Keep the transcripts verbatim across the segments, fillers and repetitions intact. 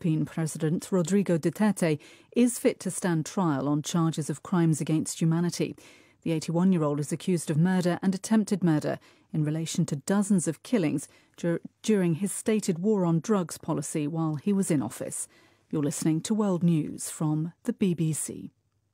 Philippine President Rodrigo Duterte is fit to stand trial on charges of crimes against humanity. The eighty-one-year-old is accused of murder and attempted murder in relation to dozens of killings dur- during his stated war on drugs policy while he was in office. You're listening to World News from the B B C.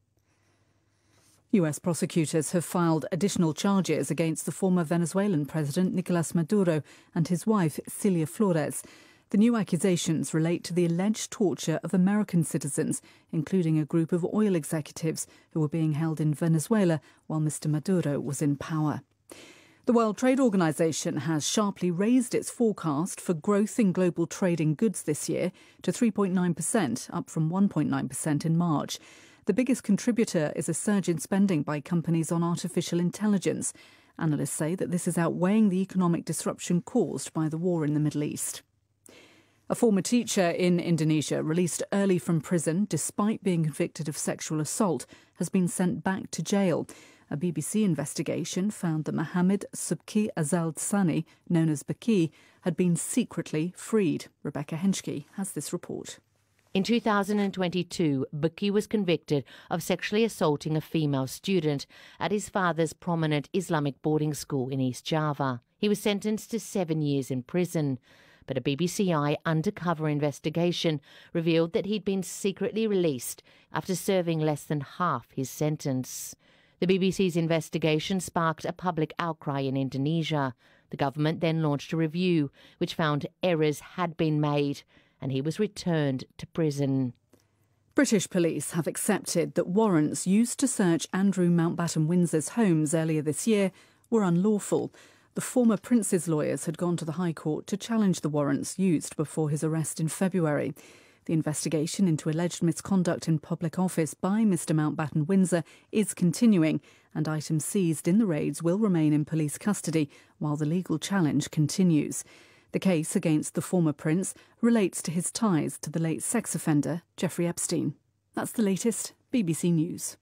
U S prosecutors have filed additional charges against the former Venezuelan president Nicolas Maduro and his wife Cilia Flores. The new accusations relate to the alleged torture of American citizens, including a group of oil executives who were being held in Venezuela while Mister Maduro was in power. The World Trade Organization has sharply raised its forecast for growth in global trade in goods this year to three point nine percent, up from one point nine percent in March. The biggest contributor is a surge in spending by companies on artificial intelligence. Analysts say that this is outweighing the economic disruption caused by the war in the Middle East. A former teacher in Indonesia, released early from prison despite being convicted of sexual assault, has been sent back to jail. A B B C investigation found that Mohammed Subki Azal Sani, known as Baki, had been secretly freed. Rebecca Henschke has this report. In two thousand twenty-two, Baki was convicted of sexually assaulting a female student at his father's prominent Islamic boarding school in East Java. He was sentenced to seven years in prison. But a B B C I undercover investigation revealed that he'd been secretly released after serving less than half his sentence. The B B C's investigation sparked a public outcry in Indonesia. The government then launched a review which found errors had been made, and he was returned to prison. British police have accepted that warrants used to search Andrew Mountbatten Windsor's homes earlier this year were unlawful. The former prince's lawyers had gone to the High Court to challenge the warrants used before his arrest in February. The investigation into alleged misconduct in public office by Mister Mountbatten Windsor is continuing, and items seized in the raids will remain in police custody while the legal challenge continues. The case against the former prince relates to his ties to the late sex offender Jeffrey Epstein. That's the latest B B C News.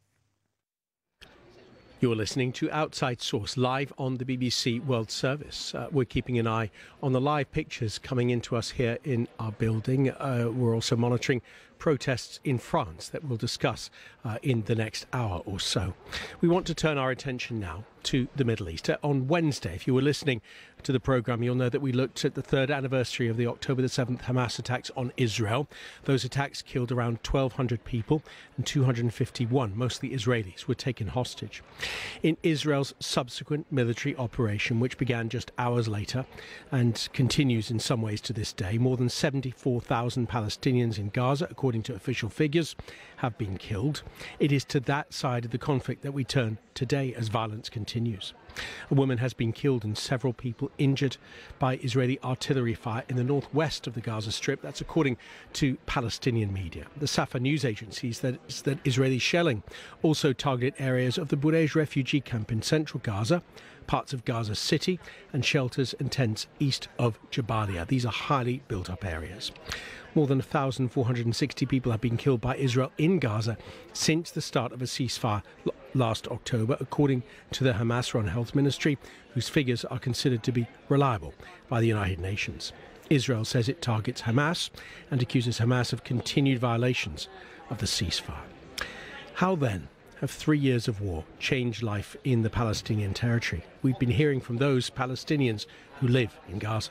You're listening to Outside Source live on the B B C World Service. Uh, we're keeping an eye on the live pictures coming into us here in our building. Uh, we're also monitoring protests in France that we'll discuss uh, in the next hour or so. We want to turn our attention now to the Middle East. Uh, on Wednesday, if you were listening to the programme, you'll know that we looked at the third anniversary of the October the seventh Hamas attacks on Israel. Those attacks killed around twelve hundred people and two hundred fifty-one, mostly Israelis, were taken hostage. In Israel's subsequent military operation, which began just hours later and continues in some ways to this day, more than seventy-four thousand Palestinians in Gaza, according to official figures, have been killed. It is to that side of the conflict that we turn today as violence continues. A woman has been killed and several people injured by Israeli artillery fire in the northwest of the Gaza Strip. That's according to Palestinian media. The Safa news agency says that Israeli shelling also targeted areas of the Burej refugee camp in central Gaza, parts of Gaza City, and shelters and tents east of Jabalia. These are highly built-up areas. More than one thousand four hundred sixty people have been killed by Israel in Gaza since the start of a ceasefire last October, according to the Hamas-run health ministry, whose figures are considered to be reliable by the United Nations. Israel says it targets Hamas and accuses Hamas of continued violations of the ceasefire. How then have three years of war changed life in the Palestinian territory? We've been hearing from those Palestinians who live in Gaza.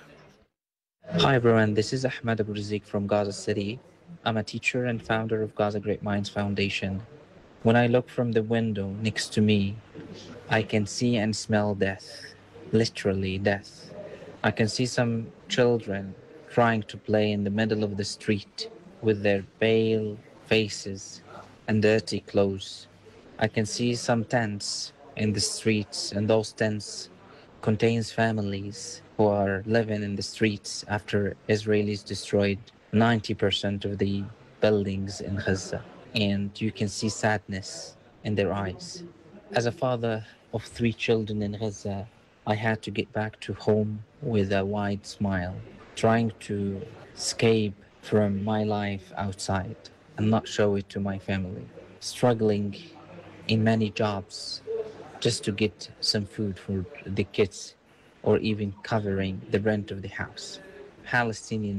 Hi everyone, this is Ahmed Abu Razik from Gaza City. I'm a teacher and founder of Gaza Great Minds Foundation. When I look from the window next to me, I can see and smell death, literally death. I can see some children trying to play in the middle of the street with their pale faces and dirty clothes. I can see some tents in the streets, and those tents contains families who are living in the streets after Israelis destroyed ninety percent of the buildings in Gaza. And you can see sadness in their eyes. As a father of three children in Gaza, I had to get back to home with a wide smile, trying to escape from my life outside and not show it to my family, struggling in many jobs just to get some food for the kids or even covering the rent of the house. Palestinians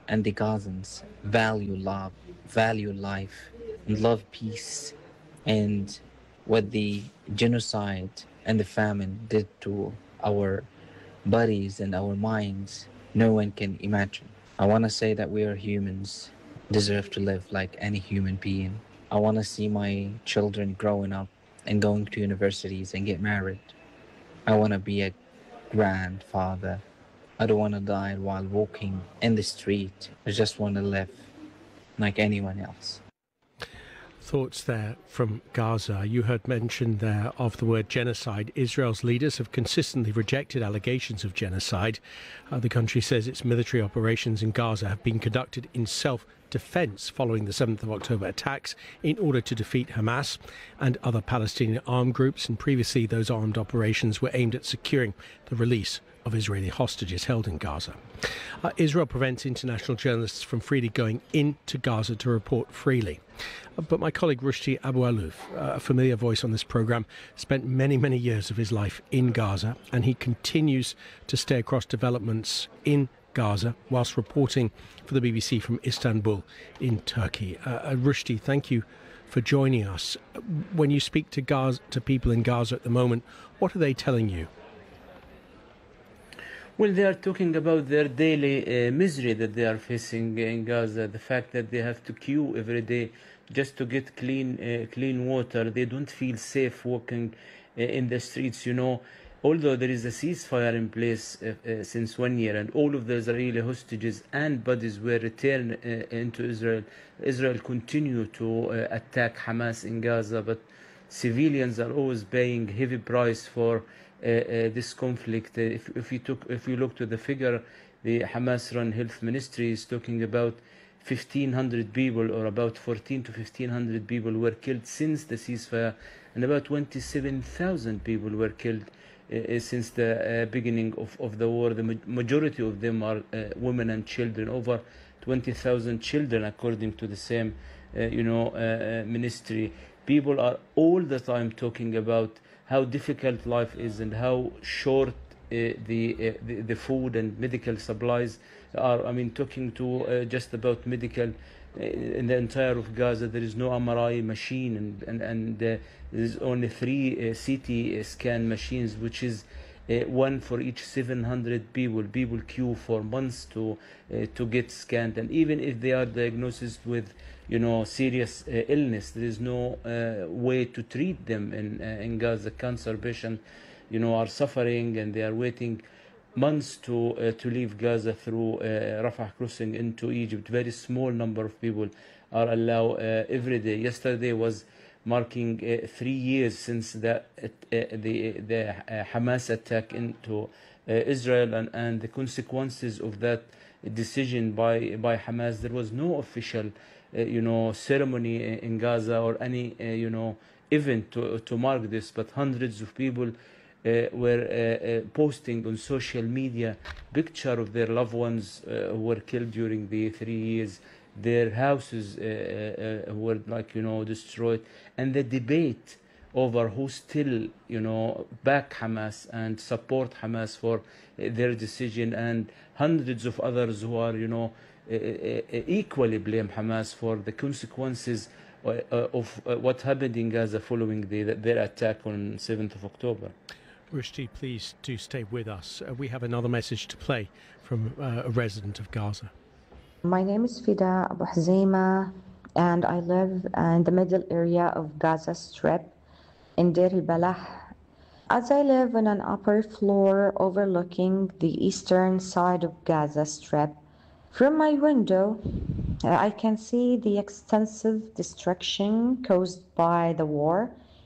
and the Gazans value love, value life, and love peace. And what the genocide and the famine did to our bodies and our minds, no one can imagine. I want to say that we are humans, deserve to live like any human being. I want to see my children growing up and going to universities and get married. I want to be a grandfather. I don't want to die while walking in the street. I just want to live like anyone else. Thoughts there from Gaza. You heard mention there of the word genocide. Israel's leaders have consistently rejected allegations of genocide. Uh, the country says its military operations in Gaza have been conducted in self-defense following the seventh of October attacks in order to defeat Hamas and other Palestinian armed groups. And previously, those armed operations were aimed at securing the release of Israeli hostages held in Gaza. Uh, Israel prevents international journalists from freely going into Gaza to report freely. Uh, but my colleague Rushdie Abu Alouf, uh, a familiar voice on this programme, spent many, many years of his life in Gaza, and he continues to stay across developments in Gaza whilst reporting for the B B C from Istanbul in Turkey. Uh, uh, Rushdie, thank you for joining us. When you speak to Gaza, to people in Gaza at the moment, what are they telling you? Well, they are talking about their daily uh, misery that they are facing in Gaza, the fact that they have to queue every day just to get clean uh, clean water. They don't feel safe walking uh, in the streets, you know. Although there is a ceasefire in place uh, uh, since one year and all of the Israeli hostages and bodies were returned uh, into Israel, Israel continue to uh, attack Hamas in Gaza, but civilians are always paying heavy price for Uh, uh, this conflict. Uh, if, if you took, if you look to the figure, the Hamas-run health ministry is talking about fifteen hundred people, or about fourteen to fifteen hundred people were killed since the ceasefire, and about twenty-seven thousand people were killed uh, since the uh, beginning of, of the war. The ma- majority of them are uh, women and children. Over twenty thousand children, according to the same, uh, you know, uh, uh, ministry. People are all the time talking about how difficult life is and how short uh, the, uh, the the food and medical supplies are. I mean, talking to uh, just about medical uh, in the entire of Gaza, there is no M R I machine, and and and uh, there is only three uh, C T scan machines, which is uh, one for each seven hundred people. People queue for months to uh, to get scanned, and even if they are diagnosed with, you know, serious uh, illness, there is no uh, way to treat them in uh, in Gaza. Cancer patients, you know, are suffering, and they are waiting months to uh, to leave Gaza through uh, Rafah crossing into Egypt. Very small number of people are allowed uh, every day. Yesterday was marking uh, three years since the uh, the the uh, Hamas attack into uh, Israel, and and the consequences of that decision by by Hamas. There was no official Uh, you know, ceremony in Gaza or any, uh, you know, event to, to mark this, but hundreds of people uh, were uh, uh, posting on social media picture of their loved ones uh, who were killed during the three years. Their houses uh, uh, were, like, you know, destroyed, and the debate over who still, you know, back Hamas and support Hamas for uh, their decision, and hundreds of others who are, you know, Uh, uh, equally blame Hamas for the consequences uh, uh, of uh, what happened in Gaza following the, their attack on seventh of October. Rushdie, please do stay with us. Uh, we have another message to play from uh, a resident of Gaza. My name is Fida Abu Hazima, and I live in the middle area of Gaza Strip in Deir al-Balah. As I live on an upper floor overlooking the eastern side of Gaza Strip, from my window, uh, I can see the extensive destruction caused by the war,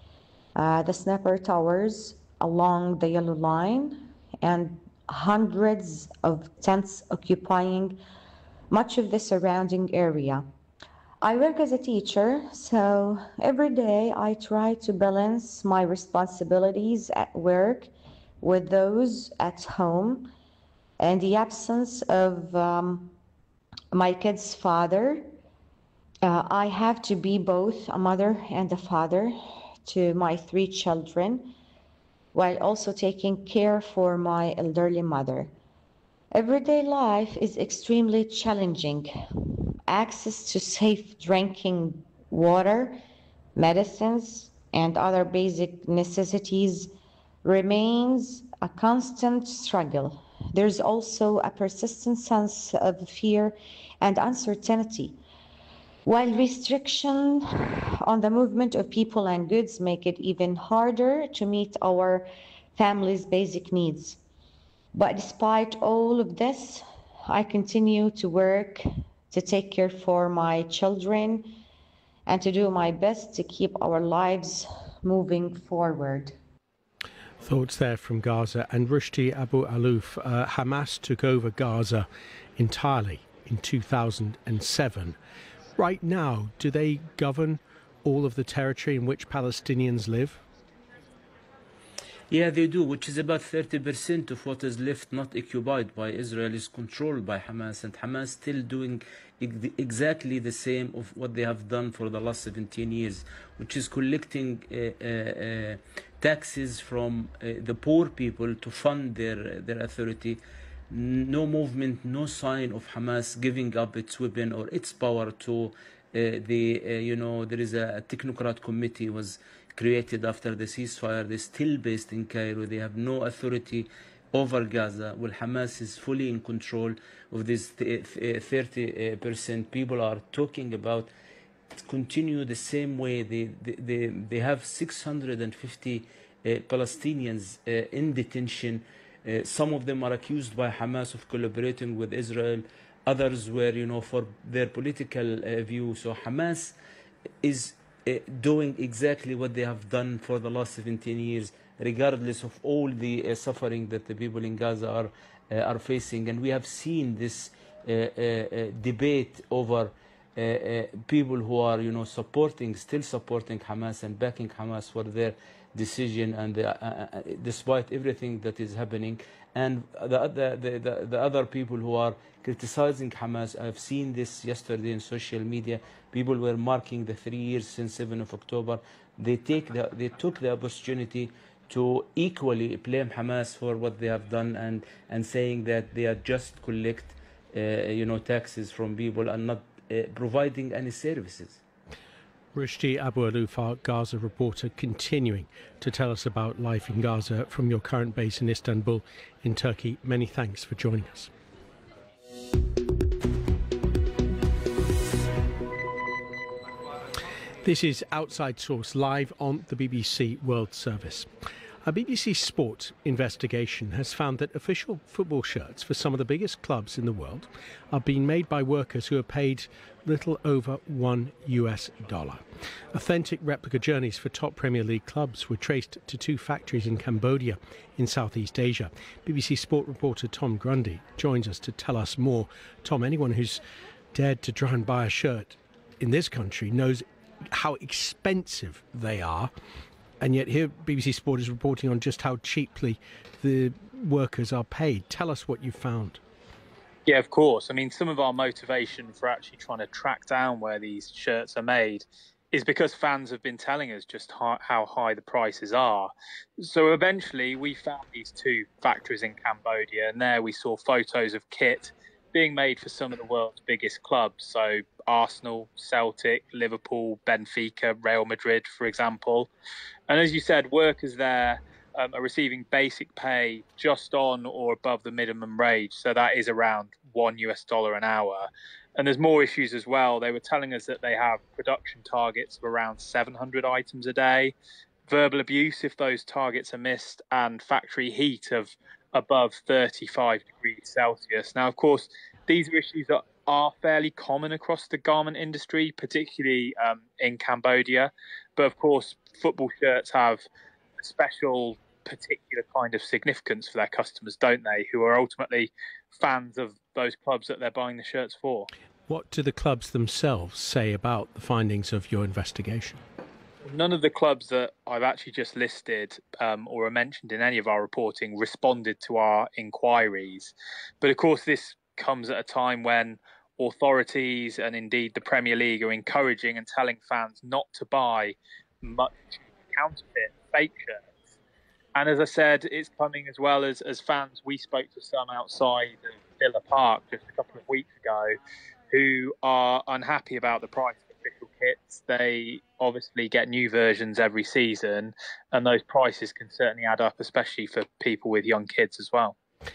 uh, the sniper towers along the yellow line, and hundreds of tents occupying much of the surrounding area. I work as a teacher, so every day I try to balance my responsibilities at work with those at home. In the absence of um, my kid's father, uh, I have to be both a mother and a father to my three children, while also taking care for my elderly mother. Everyday life is extremely challenging. Access to safe drinking water, medicines, and other basic necessities remains a constant struggle. There's also a persistent sense of fear and uncertainty. While restriction on the movement of people and goods make it even harder to meet our family's basic needs. But despite all of this, I continue to work to take care for my children and to do my best to keep our lives moving forward. Thoughts there from Gaza. And Rushdie Abu Alouf, uh, Hamas took over Gaza entirely in two thousand seven. Right now, do they govern all of the territory in which Palestinians live? Yeah, they do, which is about thirty percent of what is left not occupied by Israel is controlled by Hamas, and Hamas still doing exactly the same of what they have done for the last seventeen years, which is collecting uh, uh, uh, taxes from uh, the poor people to fund their, their authority. No movement, no sign of Hamas giving up its weapon or its power to uh, the, uh, you know, there is a technocrat committee was created after the ceasefire. They're still based in Cairo. They have no authority over Gaza. Well, Hamas is fully in control of this thirty percent. People are talking about continue the same way. They, they, they, they have six hundred fifty uh, Palestinians uh, in detention. Uh, some of them are accused by Hamas of collaborating with Israel. Others were, you know, for their political uh, view. So Hamas is uh, doing exactly what they have done for the last seventeen years, regardless of all the uh, suffering that the people in Gaza are uh, are facing. And we have seen this uh, uh, uh, debate over uh, uh, people who are, you know, supporting, still supporting Hamas and backing Hamas for their decision, and uh, uh, despite everything that is happening, and the, the, the, the other people who are criticizing Hamas. I've seen this yesterday in social media. People were marking the three years since seventh of October. They take the, they took the opportunity to equally blame Hamas for what they have done, and and saying that they are just collect uh, you know taxes from people and not uh, providing any services. Rushdie Abu Alouf, our Gaza reporter, continuing to tell us about life in Gaza from your current base in Istanbul in Turkey. Many thanks for joining us. This is Outside Source, live on the B B C World Service. A B B C Sport investigation has found that official football shirts for some of the biggest clubs in the world are being made by workers who are paid little over one US dollar. Authentic replica journeys for top Premier League clubs were traced to two factories in Cambodia in Southeast Asia. B B C Sport reporter Tom Grundy joins us to tell us more. Tom, anyone who's dared to try and buy a shirt in this country knows how expensive they are. And yet here B B C Sport is reporting on just how cheaply the workers are paid. Tell us what you found. Yeah, of course. I mean, some of our motivation for actually trying to track down where these shirts are made is because fans have been telling us just how, how high the prices are. So eventually we found these two factories in Cambodia, and there we saw photos of kit being made for some of the world's biggest clubs. So Arsenal, Celtic, Liverpool, Benfica, Real Madrid, for example. And as you said, workers there um, are receiving basic pay just on or above the minimum wage. So that is around one US dollar an hour. And there's more issues as well. They were telling us that they have production targets of around seven hundred items a day, verbal abuse if those targets are missed, and factory heat of above thirty-five degrees Celsius. Now, of course, these are issues that are fairly common across the garment industry, particularly um, in Cambodia. But of course, football shirts have a special, particular kind of significance for their customers, don't they? Who are ultimately fans of those clubs that they're buying the shirts for. What do the clubs themselves say about the findings of your investigation? None of the clubs that I've actually just listed um, or are mentioned in any of our reporting responded to our inquiries. But of course, this comes at a time when authorities and indeed the Premier League are encouraging and telling fans not to buy much counterfeit, fake shirts. And as I said, it's coming as well as, as fans. We spoke to some outside of Villa Park just a couple of weeks ago who are unhappy about the price of official kits. They obviously get new versions every season, and those prices can certainly add up, especially for people with young kids as well.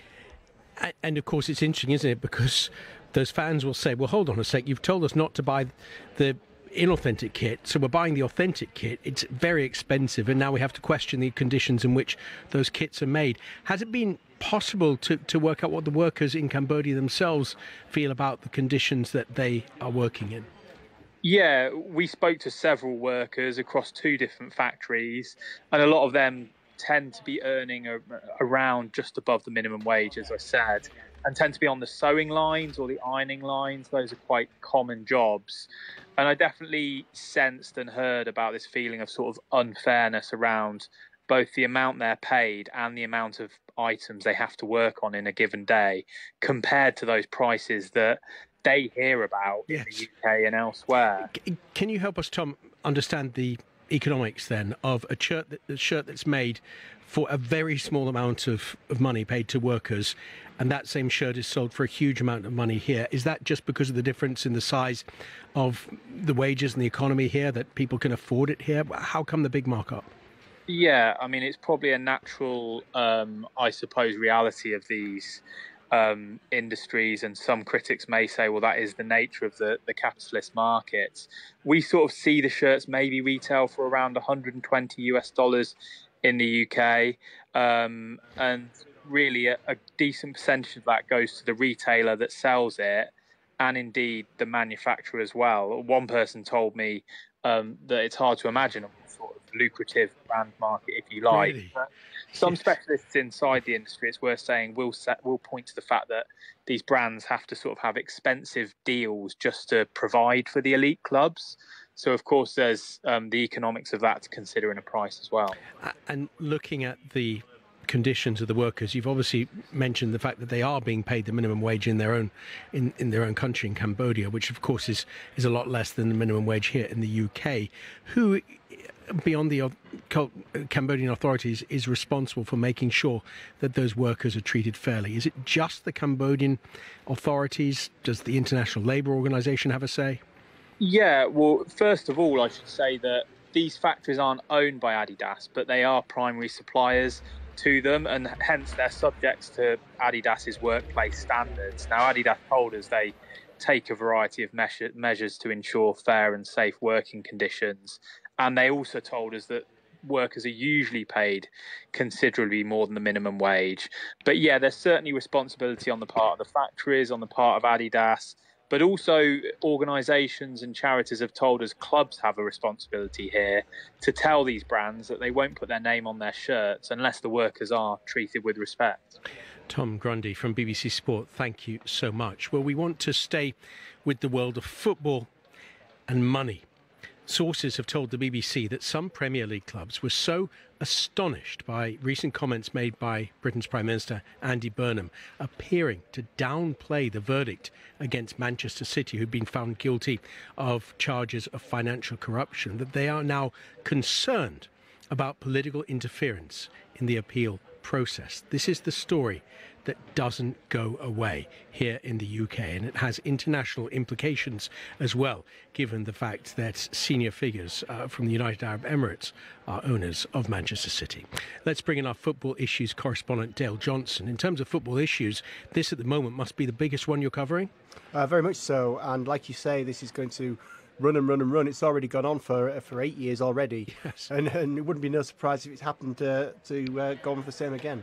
And of course, it's interesting, isn't it? Because those fans will say, well, hold on a sec, you've told us not to buy the inauthentic kit, so we're buying the authentic kit. It's very expensive, and now we have to question the conditions in which those kits are made. Has it been possible to, to work out what the workers in Cambodia themselves feel about the conditions that they are working in? Yeah, we spoke to several workers across two different factories, and a lot of them tend to be earning a, around just above the minimum wage, as I said, and tend to be on the sewing lines or the ironing lines. Those are quite common jobs. And I definitely sensed and heard about this feeling of sort of unfairness around both the amount they're paid and the amount of items they have to work on in a given day compared to those prices that they hear about yes. in the U K and elsewhere. Can you help us, Tom, understand the economics then of a shirt, that, a shirt that's made for a very small amount of, of money paid to workers, and that same shirt is sold for a huge amount of money here? Is that just because of the difference in the size of the wages and the economy here that people can afford it here? How come the big markup? Yeah, I mean, it's probably a natural, um, I suppose, reality of these um, industries, and some critics may say, well, that is the nature of the, the capitalist market. We sort of see the shirts maybe retail for around one hundred twenty US dollars in the U K, um, and really a, a decent percentage of that goes to the retailer that sells it, and indeed the manufacturer as well. One person told me um, that it's hard to imagine a sort of lucrative brand market, if you like. Really? But some specialists inside the industry, it's worth saying, will set, will point to the fact that these brands have to sort of have expensive deals just to provide for the elite clubs. So, of course, there's um, the economics of that to consider in a price as well. And looking at the conditions of the workers, you've obviously mentioned the fact that they are being paid the minimum wage in their own in, in their own country, in Cambodia, which, of course, is, is a lot less than the minimum wage here in the U K. Who, beyond the Cambodian authorities, is responsible for making sure that those workers are treated fairly? Is it just the Cambodian authorities? Does the International Labour Organization have a say? Yeah, well, first of all, I should say that these factories aren't owned by Adidas, but they are primary suppliers to them, and hence they're subject to Adidas's workplace standards. Now, Adidas told us they take a variety of measure, measures to ensure fair and safe working conditions, and they also told us that workers are usually paid considerably more than the minimum wage. But yeah, there's certainly responsibility on the part of the factories, on the part of Adidas, but also organisations and charities have told us clubs have a responsibility here to tell these brands that they won't put their name on their shirts unless the workers are treated with respect. Tom Grundy from B B C Sport, thank you so much. Well, we want to stay with the world of football and money. Sources have told the B B C that some Premier League clubs were so astonished by recent comments made by Britain's Prime Minister Andy Burnham, appearing to downplay the verdict against Manchester City, who'd been found guilty of charges of financial corruption, that they are now concerned about political interference in the appeal process. This is the story that doesn't go away here in the U K, and it has international implications as well, given the fact that senior figures uh, from the United Arab Emirates are owners of Manchester City. Let's bring in our football issues correspondent Dale Johnson. In terms of football issues, this at the moment must be the biggest one you're covering? Uh, very much so, and like you say, this is going to run and run and run. It's already gone on for for eight years already, yes. and, and it wouldn't be no surprise if it's happened uh, to uh, go on for the same again.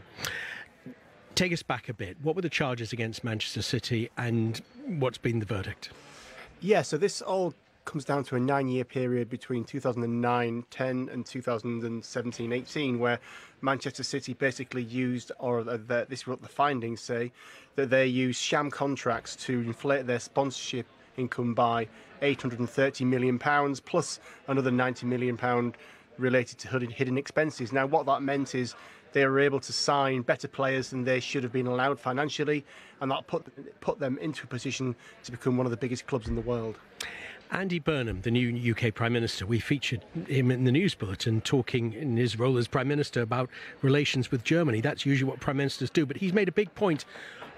Take us back a bit. What were the charges against Manchester City, and what's been the verdict? Yeah, so this all comes down to a nine-year period between two thousand nine ten and two thousand seventeen eighteen, where Manchester City basically used, or the, the, this is what the findings say, that they used sham contracts to inflate their sponsorship income by eight hundred thirty million pounds, plus another ninety million pounds related to hidden expenses. Now, what that meant is they were able to sign better players than they should have been allowed financially, and that put put them into a position to become one of the biggest clubs in the world. Andy Burnham, the new U K Prime Minister, we featured him in the news bulletin talking in his role as Prime Minister about relations with Germany. That's usually what Prime Ministers do, but he's made a big point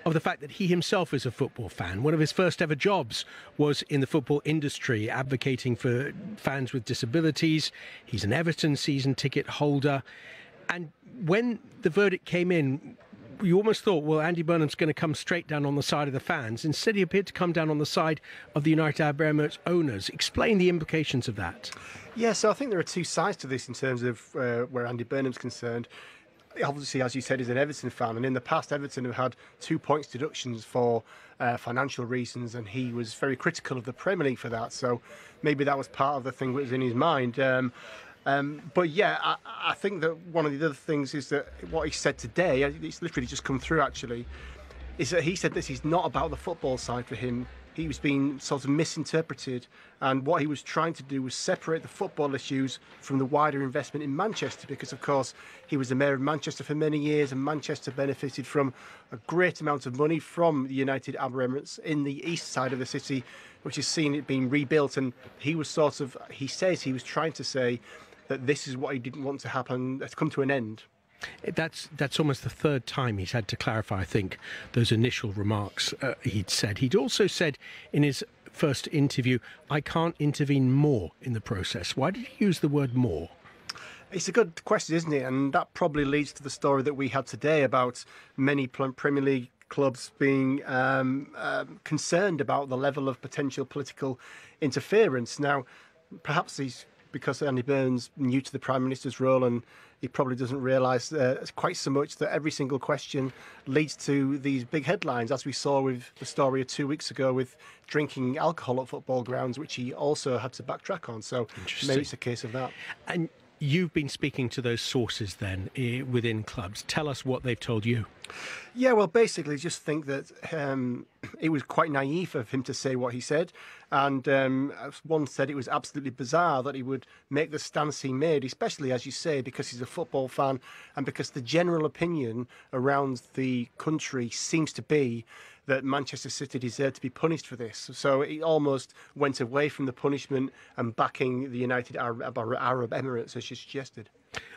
of the fact that he himself is a football fan. One of his first ever jobs was in the football industry, advocating for fans with disabilities. He's an Everton season ticket holder. And when the verdict came in, you almost thought, well, Andy Burnham's going to come straight down on the side of the fans. Instead, he appeared to come down on the side of the United Arab Emirates owners. Explain the implications of that. Yeah, so I think there are two sides to this in terms of uh, where Andy Burnham's concerned. Obviously, as you said, he's an Everton fan, and in the past, Everton have had two points deductions for uh, financial reasons, and he was very critical of the Premier League for that. So maybe that was part of the thing that was in his mind. Um, Um, but yeah, I, I think that one of the other things is that what he said today, it's literally just come through actually, is that he said this is not about the football side for him. He was being sort of misinterpreted, and what he was trying to do was separate the football issues from the wider investment in Manchester, because of course he was the mayor of Manchester for many years, and Manchester benefited from a great amount of money from the United Arab Emirates in the east side of the city, which has seen it being rebuilt. And he was sort of, he says he was trying to say that this is what he didn't want to happen, to come to an end. That's that's almost the third time he's had to clarify, I think, those initial remarks uh, he'd said. He'd also said in his first interview, I can't intervene more in the process. Why did he use the word more? It's a good question, isn't it? And that probably leads to the story that we had today about many Premier League clubs being um, uh, concerned about the level of potential political interference. Now, perhaps he's because Andy Burnham's new to the Prime Minister's role, and he probably doesn't realise uh, quite so much that every single question leads to these big headlines, as we saw with the story of two weeks ago with drinking alcohol at football grounds, which he also had to backtrack on. So maybe it's a case of that. And you've been speaking to those sources then uh, within clubs. Tell us what they've told you. Yeah, well, basically, just think that um, it was quite naive of him to say what he said. And um, one said it was absolutely bizarre that he would make the stance he made, especially, as you say, because he's a football fan and because the general opinion around the country seems to be that Manchester City deserved to be punished for this. So he almost went away from the punishment and backing the United Arab, Arab Emirates, as you suggested.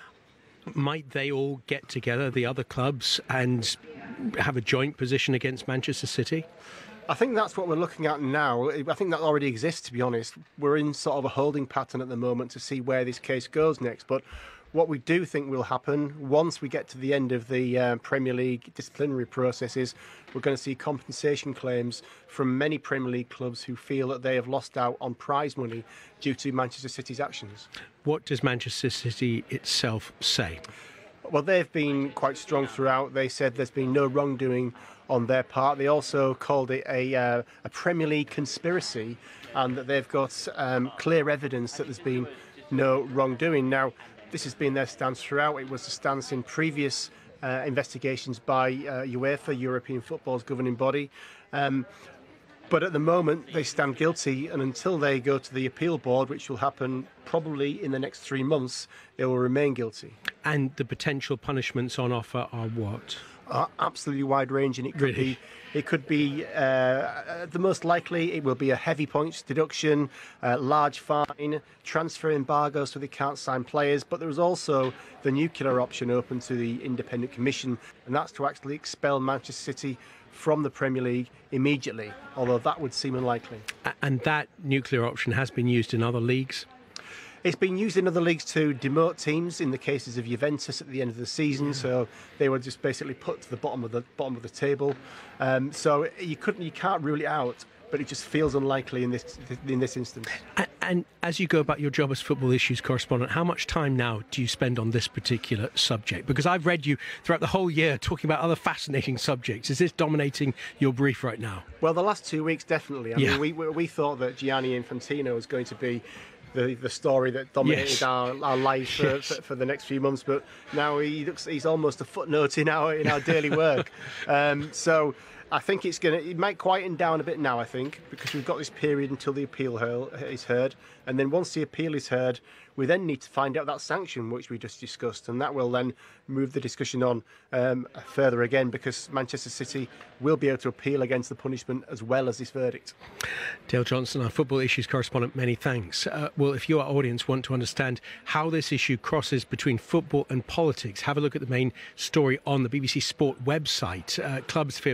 Might they all get together, the other clubs, and have a joint position against Manchester City? I think that's what we're looking at now. I think that already exists, to be honest. We're in sort of a holding pattern at the moment to see where this case goes next. But what we do think will happen once we get to the end of the uh, Premier League disciplinary processes, we're going to see compensation claims from many Premier League clubs who feel that they have lost out on prize money due to Manchester City's actions. What does Manchester City itself say? Well, they've been quite strong throughout. They said there's been no wrongdoing on their part. They also called it a, uh, a Premier League conspiracy, and that they've got um, clear evidence that there's been no wrongdoing. Now, this has been their stance throughout. It was the stance in previous uh, investigations by uh, UEFA, European football's governing body. Um, but at the moment, they stand guilty, and until they go to the appeal board, which will happen probably in the next three months, they will remain guilty. And the potential punishments on offer are what? Are absolutely wide-ranging. It could really? be, it could be uh, the most likely. It will be a heavy points deduction, uh, large fine, transfer embargo, so they can't sign players. But there is also the nuclear option open to the independent commission, and that's to actually expel Manchester City from the Premier League immediately. Although that would seem unlikely. And that nuclear option has been used in other leagues. It's been used in other leagues to demote teams in the cases of Juventus at the end of the season, so they were just basically put to the bottom of the bottom of the table. Um, so you couldn't, you can't rule it out, but it just feels unlikely in this in this instance. And, and as you go about your job as football issues correspondent, how much time now do you spend on this particular subject? Because I've read you throughout the whole year talking about other fascinating subjects. Is this dominating your brief right now? Well, the last two weeks definitely. I yeah. mean, we we thought that Gianni Infantino was going to be The, the story that dominated yes. our, our lives for, yes. for, for the next few months, but now he looks he's almost a footnote in our in our daily work. Um, so I think it's gonna it might quieten down a bit now. I think because we've got this period until the appeal is heard, and then once the appeal is heard, we then need to find out that sanction which we just discussed, and that will then move the discussion on um, further again, because Manchester City will be able to appeal against the punishment as well as this verdict. Dale Johnson, our football issues correspondent, many thanks. Uh, well, if you, our audience, want to understand how this issue crosses between football and politics, have a look at the main story on the B B C Sport website. Uh, clubs fear political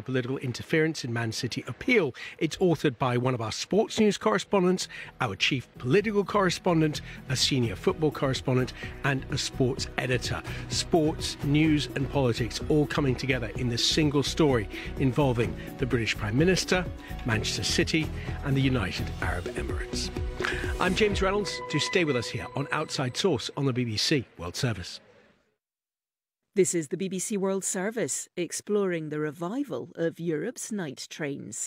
interference in Man City appeal. It's authored by one of our sports news correspondents, our chief political correspondent, a senior football correspondent, and a sports editor. Sports, news and politics all coming together in this single story involving the British Prime Minister, Manchester City and the United Arab Emirates. I'm James Reynolds. Do stay with us here on Outside Source on the B B C World Service. This is the B B C World Service, exploring the revival of Europe's night trains.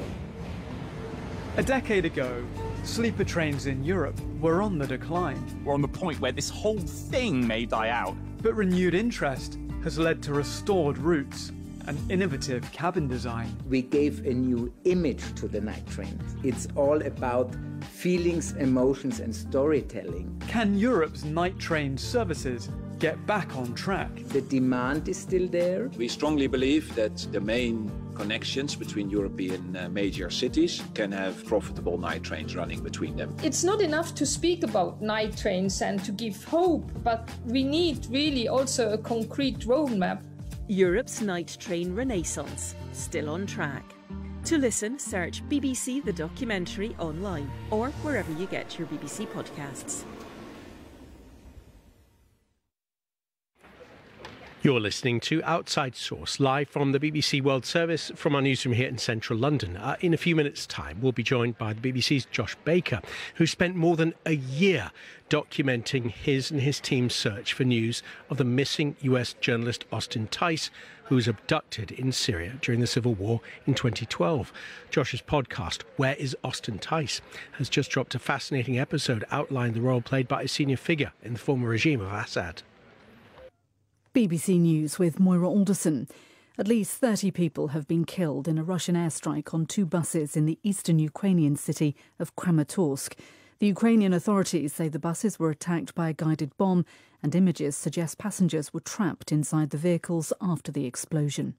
A decade ago, sleeper trains in Europe were on the decline. We're on the point where this whole thing may die out. But renewed interest has led to restored routes and innovative cabin design. We gave a new image to the night train. It's all about feelings, emotions and storytelling. Can Europe's night train services get back on track? The demand is still there. We strongly believe that the main connections between European uh, major cities can have profitable night trains running between them. It's not enough to speak about night trains and to give hope, but we need really also a concrete roadmap. Europe's night train renaissance, still on track. To listen, search B B C The Documentary online or wherever you get your B B C podcasts. You're listening to Outside Source, live from the B B C World Service from our newsroom here in central London. Uh, in a few minutes' time, we'll be joined by the B B C's Josh Baker, who spent more than a year documenting his and his team's search for news of the missing U S journalist Austin Tice, who was abducted in Syria during the civil war in twenty twelve. Josh's podcast, Where is Austin Tice?, has just dropped a fascinating episode outlining the role played by a senior figure in the former regime of Assad. B B C News with Moira Alderson. At least thirty people have been killed in a Russian airstrike on two buses in the eastern Ukrainian city of Kramatorsk. The Ukrainian authorities say the buses were attacked by a guided bomb, and images suggest passengers were trapped inside the vehicles after the explosion.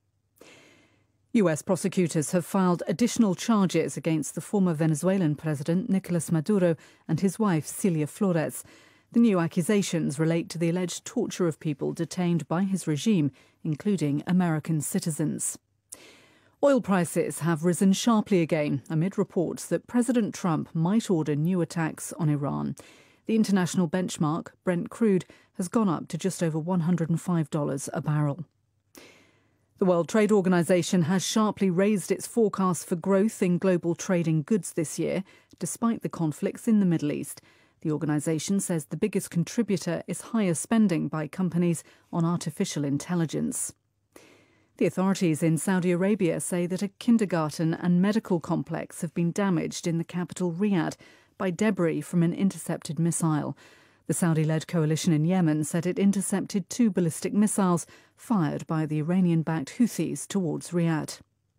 U S prosecutors have filed additional charges against the former Venezuelan president Nicolas Maduro and his wife Cilia Flores. The new accusations relate to the alleged torture of people detained by his regime, including American citizens. Oil prices have risen sharply again amid reports that President Trump might order new attacks on Iran. The international benchmark, Brent crude, has gone up to just over one hundred five dollars a barrel. The World Trade Organization has sharply raised its forecast for growth in global trade in goods this year, despite the conflicts in the Middle East. The organisation says the biggest contributor is higher spending by companies on artificial intelligence. The authorities in Saudi Arabia say that a kindergarten and medical complex have been damaged in the capital Riyadh by debris from an intercepted missile. The Saudi-led coalition in Yemen said it intercepted two ballistic missiles fired by the Iranian-backed Houthis towards Riyadh.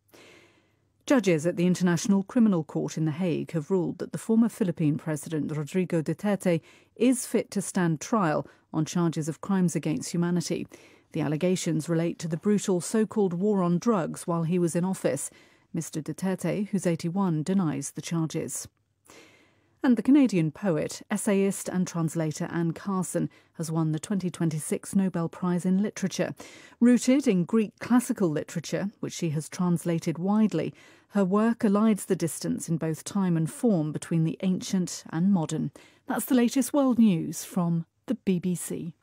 Judges at the International Criminal Court in The Hague have ruled that the former Philippine President Rodrigo Duterte is fit to stand trial on charges of crimes against humanity. The allegations relate to the brutal so-called war on drugs while he was in office. Mister Duterte, who's eighty-one, denies the charges. And the Canadian poet, essayist and translator Anne Carson has won the twenty twenty-six Nobel Prize in Literature. Rooted in Greek classical literature, which she has translated widely, her work elides the distance in both time and form between the ancient and modern. That's the latest world news from the B B C.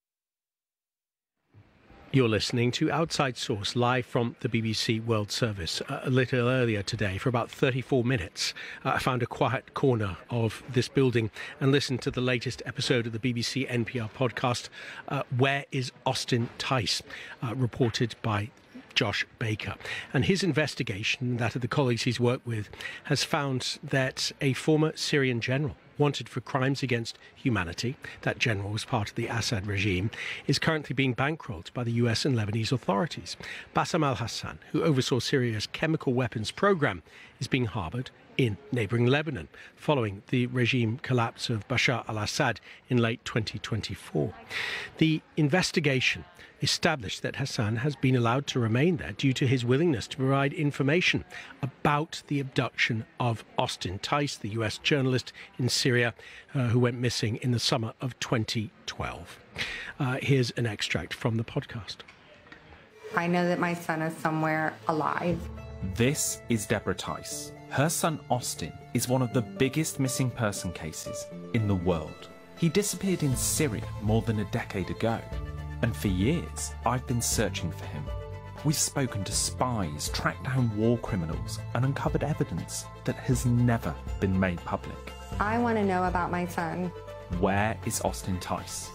You're listening to Outside Source, live from the B B C World Service. Uh, a little earlier today, for about thirty-four minutes, uh, I found a quiet corner of this building and listened to the latest episode of the B B C N P R podcast, uh, Where is Austin Tice?, uh, reported by Josh Baker. And his investigation, that of the colleagues he's worked with, has found that a former Syrian general wanted for crimes against humanity, that general was part of the Assad regime, is currently being bankrolled by the U S and Lebanese authorities. Bassam al-Hassan, who oversaw Syria's chemical weapons program, is being harboured in neighbouring Lebanon, following the regime collapse of Bashar al-Assad in late twenty twenty-four. The investigation established that Hassan has been allowed to remain there due to his willingness to provide information about the abduction of Austin Tice, the U S journalist in Syria, uh, who went missing in the summer of twenty twelve. Uh, here's an extract from the podcast. I know that my son is somewhere alive. This is Deborah Tice. Her son Austin is one of the biggest missing person cases in the world. He disappeared in Syria more than a decade ago, and for years I've been searching for him. We've spoken to spies, tracked down war criminals, and uncovered evidence that has never been made public. I want to know about my son. Where is Austin Tice?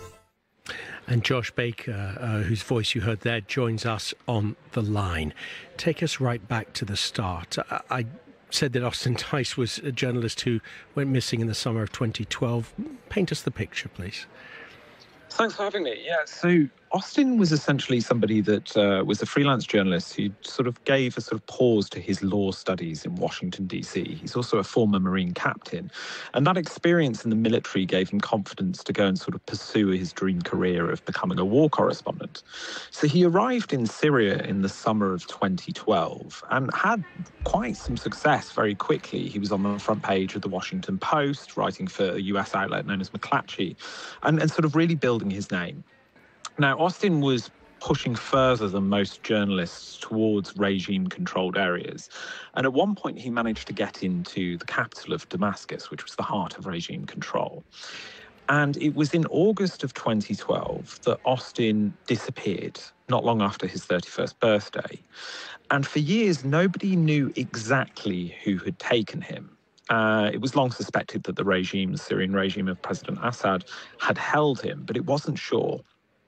And Josh Baker, uh, whose voice you heard there, joins us on the line. Take us right back to the start. I, I said that Austin Tice was a journalist who went missing in the summer of twenty twelve. Paint us the picture, please. Thanks for having me. Yeah, so Austin was essentially somebody that uh, was a freelance journalist who sort of gave a sort of pause to his law studies in Washington, D C. He's also a former Marine captain. And that experience in the military gave him confidence to go and sort of pursue his dream career of becoming a war correspondent. So he arrived in Syria in the summer of twenty twelve and had quite some success very quickly. He was on the front page of the Washington Post, writing for a U S outlet known as McClatchy, and, and sort of really building his name. Now, Austin was pushing further than most journalists towards regime-controlled areas. And at one point, he managed to get into the capital of Damascus, which was the heart of regime control. And it was in August of twenty twelve that Austin disappeared, not long after his thirty-first birthday. And for years, nobody knew exactly who had taken him. Uh, it was long suspected that the regime, the Syrian regime of President Assad, had held him, but it wasn't sure.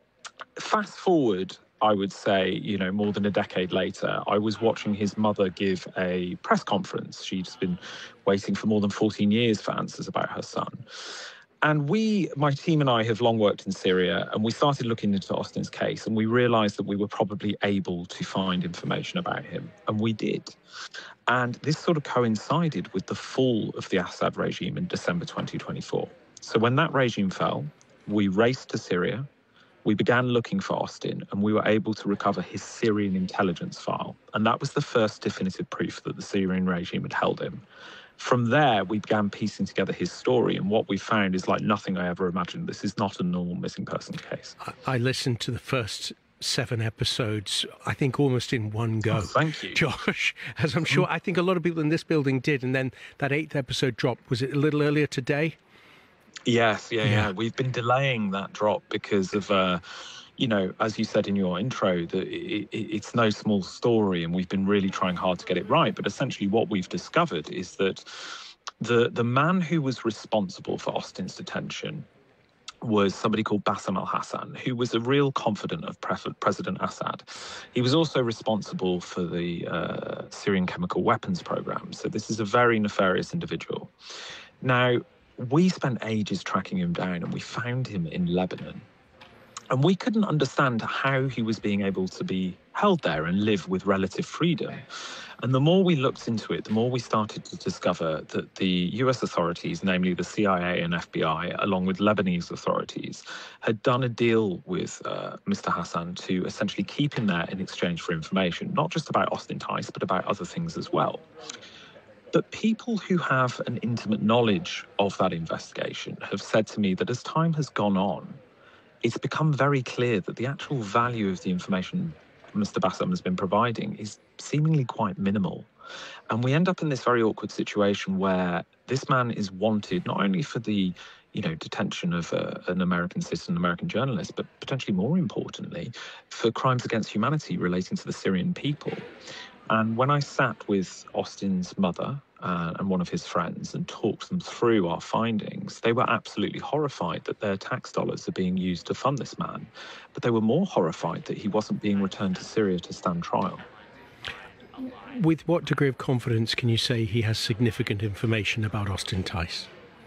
Fast forward, I would say, you know, more than a decade later, I was watching his mother give a press conference. She'd been waiting for more than fourteen years for answers about her son. And we, my team and I, have long worked in Syria, and we started looking into Austin's case, and we realised that we were probably able to find information about him, and we did. And this sort of coincided with the fall of the Assad regime in December twenty twenty-four. So when that regime fell, we raced to Syria. We began looking for Austin, and we were able to recover his Syrian intelligence file. And that was the first definitive proof that the Syrian regime had held him. From there, we began piecing together his story, and what we found is like nothing I ever imagined. This is not a normal missing person case. I listened to the first seven episodes, I think almost in one go. Oh, thank you. Josh, as I'm sure, I think a lot of people in this building did, and then that eighth episode dropped. Was it a little earlier today? Yes, yeah, yeah, Yeah. We've been delaying that drop because of, uh, you know, as you said in your intro, that it, it, it's no small story, and we've been really trying hard to get it right. But essentially what we've discovered is that the, the man who was responsible for Austin's detention was somebody called Bassam al-Hassan, who was a real confidant of Pre- President Assad. He was also responsible for the uh, Syrian chemical weapons program. So this is a very nefarious individual. Now, we spent ages tracking him down, and we found him in Lebanon. And we couldn't understand how he was being able to be held there and live with relative freedom. And the more we looked into it, the more we started to discover that the U S authorities, namely the C I A and F B I, along with Lebanese authorities, had done a deal with uh, Mister Hassan to essentially keep him there in exchange for information, not just about Austin Tice, but about other things as well. But people who have an intimate knowledge of that investigation have said to me that as time has gone on, it's become very clear that the actual value of the information Mister Bassam has been providing is seemingly quite minimal. And we end up in this very awkward situation where this man is wanted not only for the, you know, detention of a, an American citizen, American journalist, but potentially more importantly, for crimes against humanity relating to the Syrian people. And when I sat with Austin's mother uh, and one of his friends and talked them through our findings, they were absolutely horrified that their tax dollars are being used to fund this man. But they were more horrified that he wasn't being returned to Syria to stand trial. With what degree of confidence can you say he has significant information about Austin Tice?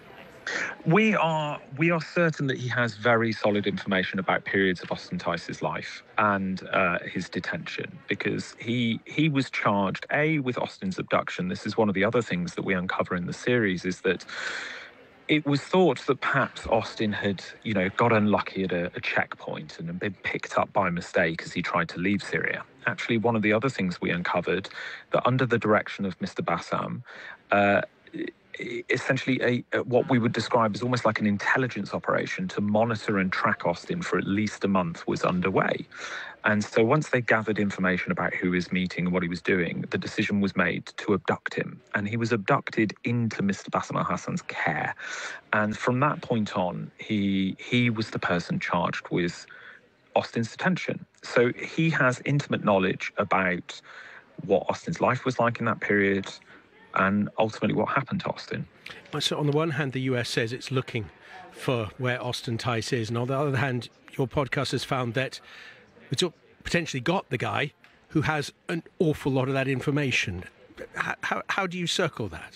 We are we are certain that he has very solid information about periods of Austin Tice's life and uh, his detention, because he he was charged A with Austin's abduction. This is one of the other things that we uncover in the series, is that it was thought that perhaps Austin had, you know, got unlucky at a, a checkpoint and had been picked up by mistake as he tried to leave Syria. Actually, one of the other things we uncovered, that under the direction of Mister Bassam, uh, essentially a, a what we would describe as almost like an intelligence operation to monitor and track Austin for at least a month was underway. And so once they gathered information about who he was meeting and what he was doing, the decision was made to abduct him. And he was abducted into Mister Bassem Al-Hassan's care. And from that point on, he he was the person charged with Austin's detention. So he has intimate knowledge about what Austin's life was like in that period and ultimately what happened to Austin. So on the one hand, the U S says it's looking for where Austin Tice is. And on the other hand, your podcast has found that it's potentially got the guy who has an awful lot of that information. How, how, how do you circle that?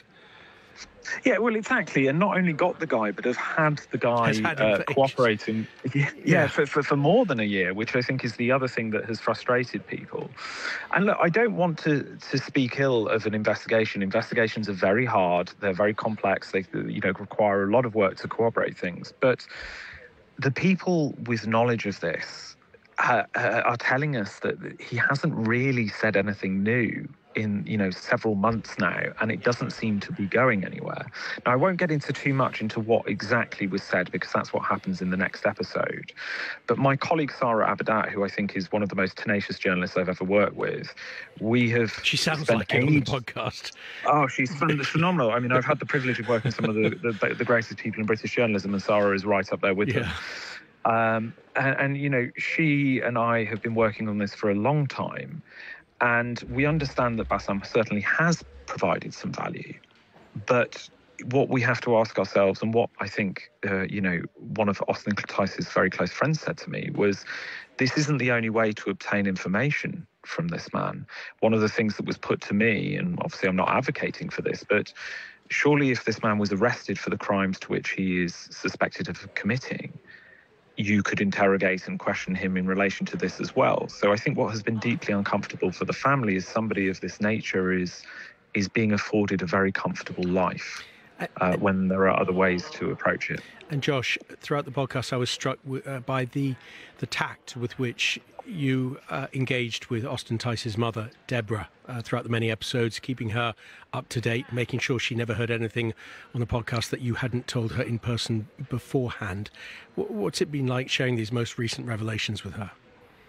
Yeah, well, exactly. And not only got the guy, but have had the guy had uh, cooperating yeah, yeah. For, for, for more than a year, which I think is the other thing that has frustrated people. And look, I don't want to, to speak ill of an investigation. Investigations are very hard. They're very complex. They you know require a lot of work to corroborate things. But the people with knowledge of this uh, uh, are telling us that he hasn't really said anything new in, you know, several months now, and it doesn't seem to be going anywhere. Now, I won't get into too much into what exactly was said, because that's what happens in the next episode. But my colleague, Sarah Abadat, who I think is one of the most tenacious journalists I've ever worked with, we have... She sounds like it on the podcast. Oh, she's phenomenal. I mean, I've had the privilege of working with some of the, the, the greatest people in British journalism, and Sarah is right up there with yeah. them. Um, and, and, you know, she and I have been working on this for a long time. And we understand that Bassem certainly has provided some value. But what we have to ask ourselves, and what I think, uh, you know, one of Austin Tice's very close friends said to me was, this isn't the only way to obtain information from this man. One of the things that was put to me, and obviously I'm not advocating for this, but surely if this man was arrested for the crimes to which he is suspected of committing, you could interrogate and question him in relation to this as well. So I think what has been deeply uncomfortable for the family is somebody of this nature is is being afforded a very comfortable life uh, when there are other ways to approach it. And Josh, throughout the podcast, I was struck w- uh, by the the tact with which you uh, engaged with Austin Tice's mother, Deborah, uh, throughout the many episodes, keeping her up to date, making sure she never heard anything on the podcast that you hadn't told her in person beforehand. W- what's it been like sharing these most recent revelations with her?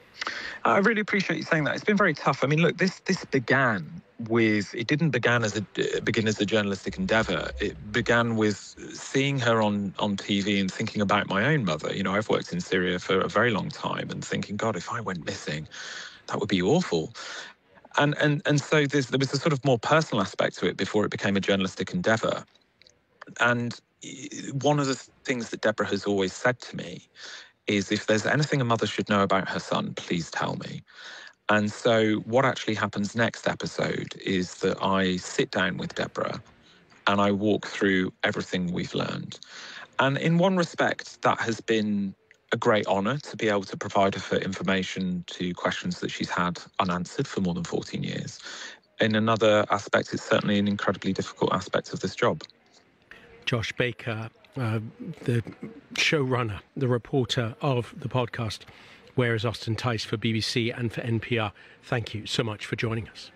I really appreciate you saying that. It's been very tough. I mean, look, this this began with, it didn't begin as a, begin as a journalistic endeavour. It began with seeing her on, on T V and thinking about my own mother. You know, I've worked in Syria for a very long time and thinking, God, if I went missing, that would be awful. And and and so there's, there was a sort of more personal aspect to it before it became a journalistic endeavour. And one of the things that Deborah has always said to me is, if there's anything a mother should know about her son, please tell me. And so what actually happens next episode is that I sit down with Deborah and I walk through everything we've learned. And in one respect, that has been a great honour to be able to provide her information to questions that she's had unanswered for more than fourteen years. In another aspect, it's certainly an incredibly difficult aspect of this job. Josh Baker, uh, the showrunner, the reporter of the podcast, Where is Austin Tice, for B B C and for N P R. Thank you so much for joining us.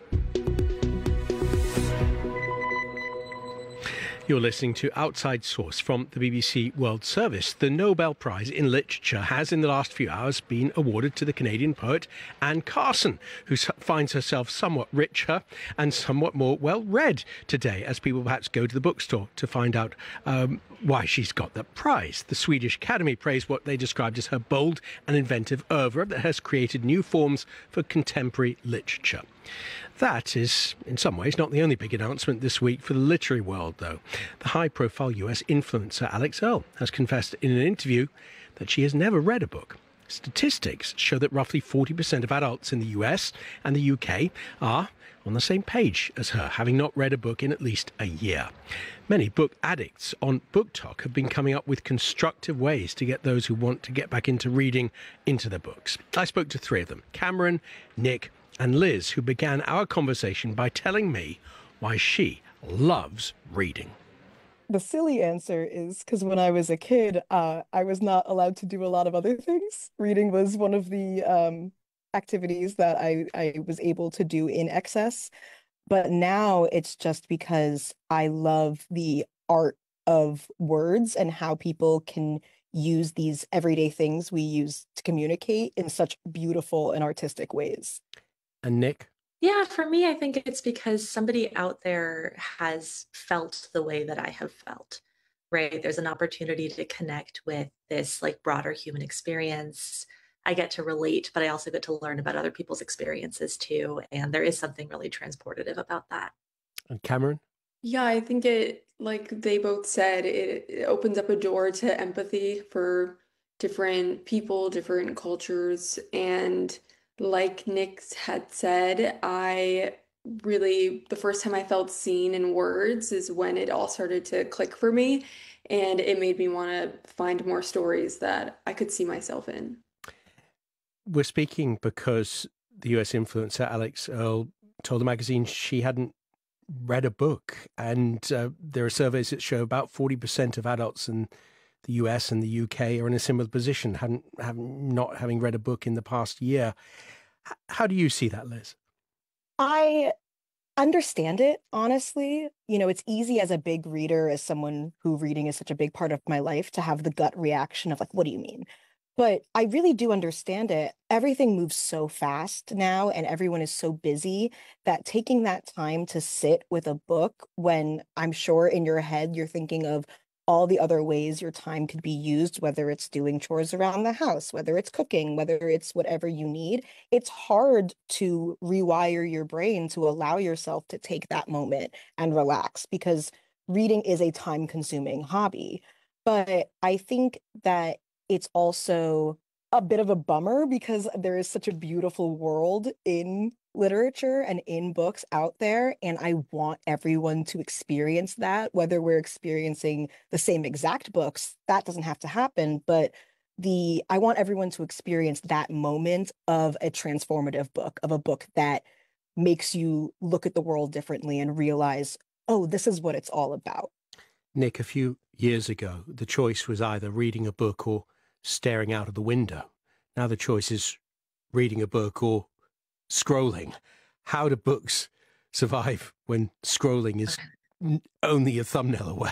You're listening to Outside Source from the B B C World Service. The Nobel Prize in Literature has, in the last few hours, been awarded to the Canadian poet Anne Carson, who finds herself somewhat richer and somewhat more well-read today, as people perhaps go to the bookstore to find out um, why she's got that prize. The Swedish Academy praised what they described as her bold and inventive oeuvre that has created new forms for contemporary literature. That is, in some ways, not the only big announcement this week for the literary world, though. The high-profile U S influencer Alex Earle has confessed in an interview that she has never read a book. Statistics show that roughly forty percent of adults in the U S and the U K are on the same page as her, having not read a book in at least a year. Many book addicts on BookTok have been coming up with constructive ways to get those who want to get back into reading into their books. I spoke to three of them, Cameron, Nick, and Liz, who began our conversation by telling me why she loves reading. The silly answer is because when I was a kid, uh, I was not allowed to do a lot of other things. Reading was one of the um, activities that I, I was able to do in excess. But now it's just because I love the art of words and how people can use these everyday things we use to communicate in such beautiful and artistic ways. And Nick? Yeah, for me, I think it's because somebody out there has felt the way that I have felt, right? There's an opportunity to connect with this like broader human experience. I get to relate, but I also get to learn about other people's experiences too. And there is something really transportative about that. And Cameron? Yeah, I think it, like they both said, it, it opens up a door to empathy for different people, different cultures. And like Nick had said, I really, the first time I felt seen in words is when it all started to click for me. And it made me want to find more stories that I could see myself in. We're speaking because the U S influencer Alix Earle told the magazine she hadn't read a book. And uh, there are surveys that show about forty percent of adults in the U S and the U K are in a similar position, hadn't, have, not having read a book in the past year. H- how do you see that, Liz? I understand it, honestly. You know, it's easy as a big reader, as someone who reading is such a big part of my life, to have the gut reaction of like, what do you mean? But I really do understand it. Everything moves so fast now, and everyone is so busy that taking that time to sit with a book when I'm sure in your head you're thinking of all the other ways your time could be used, whether it's doing chores around the house, whether it's cooking, whether it's whatever you need, it's hard to rewire your brain to allow yourself to take that moment and relax, because reading is a time-consuming hobby. But I think that it's also a bit of a bummer because there is such a beautiful world in literature and in books out there, and I want everyone to experience that, whether we're experiencing the same exact books. That doesn't have to happen, but the I want everyone to experience that moment of a transformative book, of a book that makes you look at the world differently and realize, oh, this is what it's all about. Nick, a few years ago, the choice was either reading a book or staring out of the window. Now the choice is reading a book or scrolling. How do books survive when scrolling is only a thumbnail away?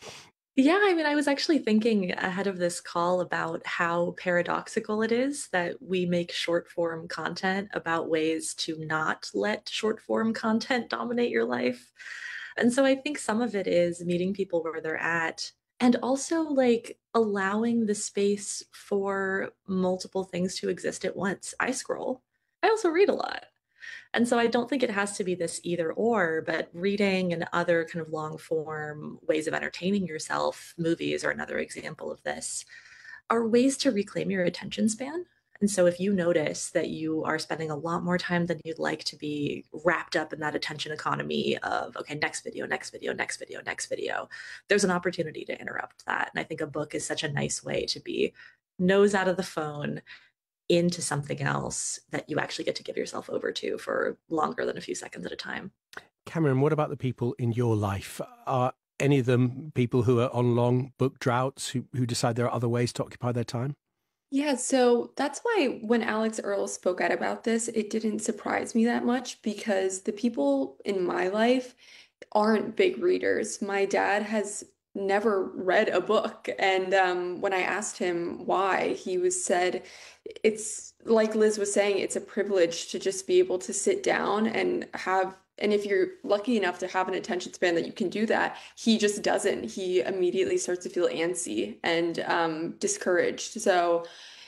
Yeah, I mean, I was actually thinking ahead of this call about how paradoxical it is that we make short form content about ways to not let short form content dominate your life. And so I think some of it is meeting people where they're at, and also like allowing the space for multiple things to exist at once. I scroll. I also read a lot. And so I don't think it has to be this either or, but reading and other kind of long form ways of entertaining yourself, movies are another example of this, are ways to reclaim your attention span. And so if you notice that you are spending a lot more time than you'd like to be wrapped up in that attention economy of, okay, next video, next video, next video, next video, there's an opportunity to interrupt that. And I think a book is such a nice way to be nose out of the phone into something else that you actually get to give yourself over to for longer than a few seconds at a time. Cameron, what about the people in your life? Are any of them people who are on long book droughts, who, who decide there are other ways to occupy their time? Yeah, so that's why when Alix Earle spoke out about this, it didn't surprise me that much, because the people in my life aren't big readers. My dad has never read a book. And um, when I asked him why, he was said, it's like Liz was saying, it's a privilege to just be able to sit down and have, and if you're lucky enough to have an attention span that you can do that, he just doesn't. He immediately starts to feel antsy and um, discouraged. So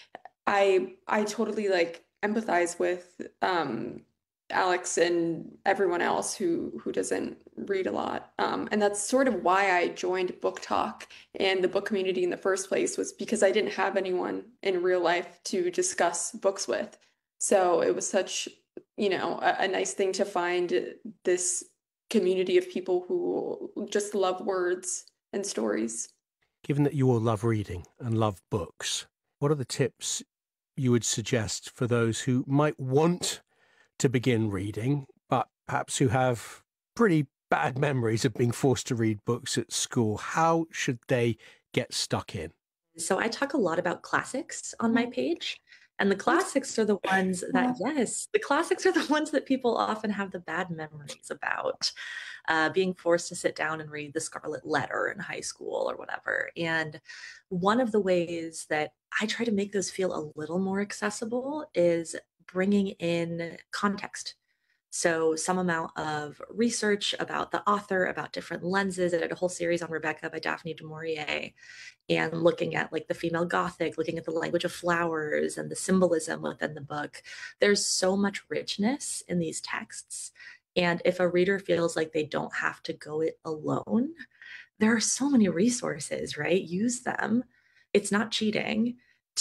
I I totally like empathize with um, Alix and everyone else who who doesn't read a lot. Um, and that's sort of why I joined Book Talk and the book community in the first place, was because I didn't have anyone in real life to discuss books with. So it was such, you know, a, a nice thing to find this community of people who just love words and stories. Given that you all love reading and love books, what are the tips you would suggest for those who might want to begin reading, but perhaps who have pretty bad memories of being forced to read books at school? How should they get stuck in? So I talk a lot about classics on my page. And the classics are the ones that, yes, the classics are the ones that people often have the bad memories about. Uh, being forced to sit down and read The Scarlet Letter in high school or whatever. And one of the ways that I try to make those feel a little more accessible is bringing in context. So some amount of research about the author, about different lenses. I did a whole series on Rebecca by Daphne du Maurier, and looking at like the female Gothic, looking at the language of flowers and the symbolism within the book. There's so much richness in these texts. And if a reader feels like they don't have to go it alone, there are so many resources, right? Use them. It's not cheating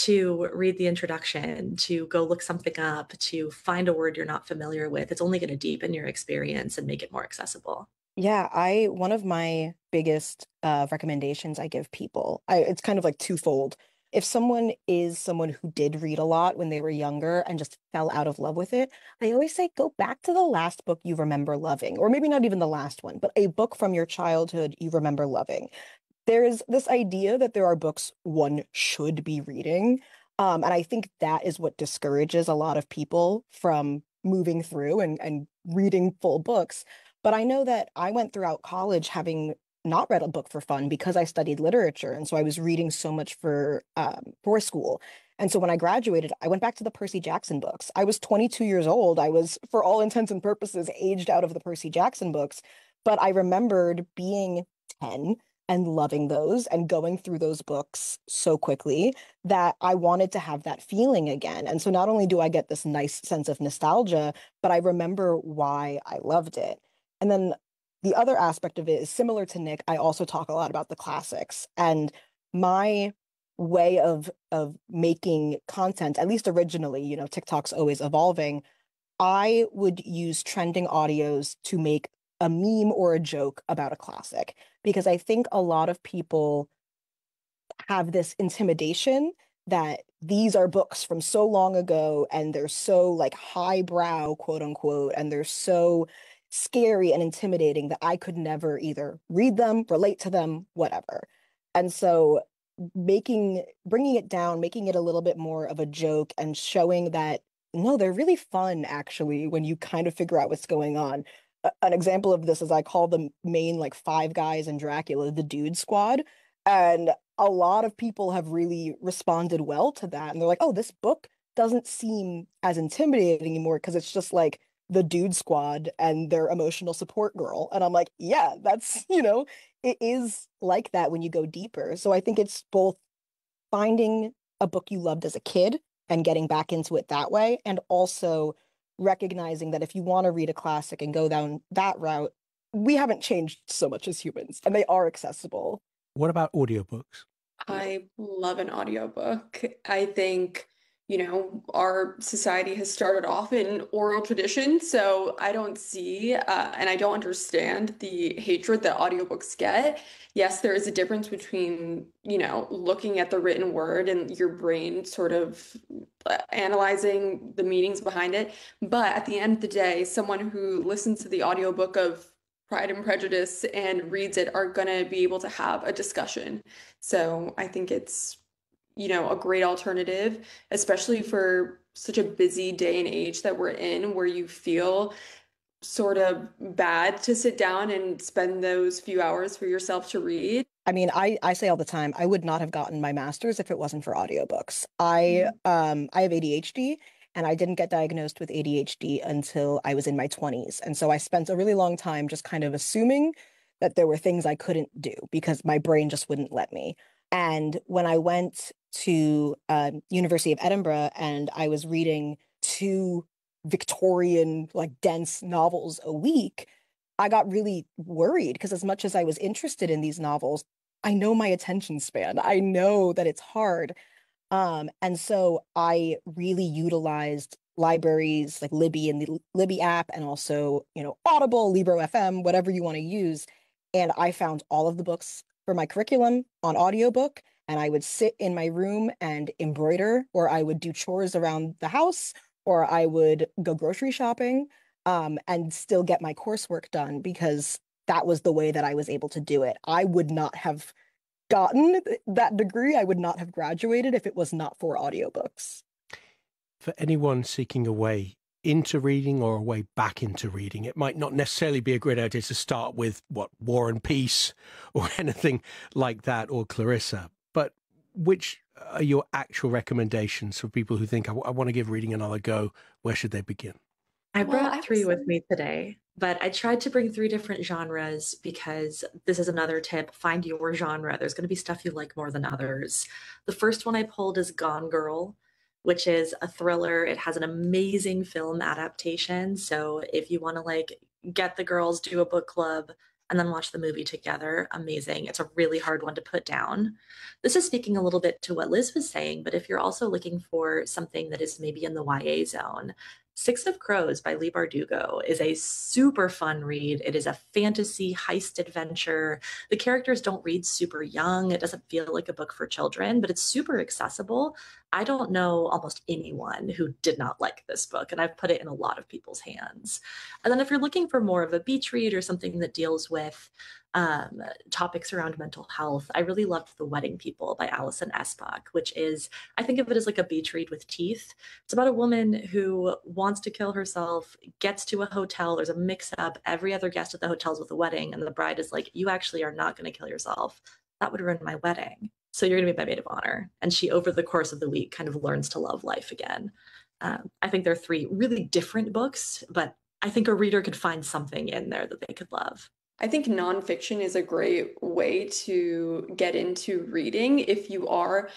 to read the introduction, to go look something up, to find a word you're not familiar with. It's only going to deepen your experience and make it more accessible. Yeah, I one of my biggest uh, recommendations I give people, I, it's kind of like twofold. If someone is someone who did read a lot when they were younger and just fell out of love with it, I always say go back to the last book you remember loving, or maybe not even the last one, but a book from your childhood you remember loving. There is this idea that there are books one should be reading, um, and I think that is what discourages a lot of people from moving through and, and reading full books. But I know that I went throughout college having not read a book for fun because I studied literature. And so I was reading so much for um, for school. And so when I graduated, I went back to the Percy Jackson books. I was twenty-two years old. I was, for all intents and purposes, aged out of the Percy Jackson books. But I remembered being ten and loving those and going through those books so quickly that I wanted to have that feeling again. And so not only do I get this nice sense of nostalgia, but I remember why I loved it. And then the other aspect of it is similar to Nick. I also talk a lot about the classics, and my way of of making content, at least originally, you know, TikTok's always evolving. I would use trending audios to make a meme or a joke about a classic, because I think a lot of people have this intimidation that these are books from so long ago and they're so like highbrow, quote unquote, and they're so scary and intimidating that I could never either read them, relate to them, whatever. And so making, bringing it down, making it a little bit more of a joke and showing that, no, they're really fun actually when you kind of figure out what's going on. A- an example of this is I call the main like five guys in Dracula the Dude Squad. And a lot of people have really responded well to that. And they're like, oh, this book doesn't seem as intimidating anymore because it's just like the Dude Squad and their emotional support girl. And I'm like, yeah, that's, you know, it is like that when you go deeper. So I think it's both finding a book you loved as a kid and getting back into it that way, and also recognizing that if you want to read a classic and go down that route, we haven't changed so much as humans, and they are accessible. What about audiobooks? I love an audiobook. I think, you know, our society has started off in oral tradition, so I don't see uh, and I don't understand the hatred that audiobooks get. Yes, there is a difference between, you know, looking at the written word and your brain sort of uh, analyzing the meanings behind it. But at the end of the day, someone who listens to the audiobook of Pride and Prejudice and reads it are going to be able to have a discussion. So I think it's, you know, a great alternative, especially for such a busy day and age that we're in, where you feel sort of bad to sit down and spend those few hours for yourself to read. I mean, I, I say all the time, I would not have gotten my master's if it wasn't for audiobooks. I um I have A D H D, and I didn't get diagnosed with A D H D until I was in my twenties. And so I spent a really long time just kind of assuming that there were things I couldn't do because my brain just wouldn't let me. And when I went to um, University of Edinburgh and I was reading two Victorian, like dense novels a week, I got really worried because as much as I was interested in these novels, I know my attention span. I know that it's hard. Um, and so I really utilized libraries like Libby and the Libby app, and also, you know, Audible, Libro F M, whatever you want to use. And I found all of the books for my curriculum on audiobook, and I would sit in my room and embroider, or I would do chores around the house, or I would go grocery shopping, um, and still get my coursework done because that was the way that I was able to do it. I would not have gotten that degree. I would not have graduated if it was not for audiobooks. For anyone seeking a way into reading or a way back into reading, it might not necessarily be a great idea to start with, what, War and Peace or anything like that, or Clarissa. But which are your actual recommendations for people who think, I, I want to give reading another go? Where should they begin? I brought Well, I three was- with me today, but I tried to bring three different genres because this is another tip. Find your genre. There's going to be stuff you like more than others. The first one I pulled is Gone Girl, which is a thriller. It has an amazing film adaptation. So if you want to like get the girls, do a book club, and then watch the movie together, amazing. It's a really hard one to put down. This is speaking a little bit to what Liz was saying, but if you're also looking for something that is maybe in the Y A zone, Six of Crows by Leigh Bardugo is a super fun read. It is a fantasy heist adventure. The characters don't read super young. It doesn't feel like a book for children, but it's super accessible. I don't know almost anyone who did not like this book, and I've put it in a lot of people's hands. And then if you're looking for more of a beach read or something that deals with um, topics around mental health, I really loved The Wedding People by Alison Espach, which is, I think of it as like a beach read with teeth. It's about a woman who wants to kill herself, gets to a hotel, there's a mix-up, every other guest at the hotel's with a wedding, and the bride is like, you actually are not going to kill yourself. That would ruin my wedding. So you're going to be my maid of honor. And she, over the course of the week, kind of learns to love life again. Um, I think they're three really different books, but I think a reader could find something in there that they could love. I think nonfiction is a great way to get into reading if you are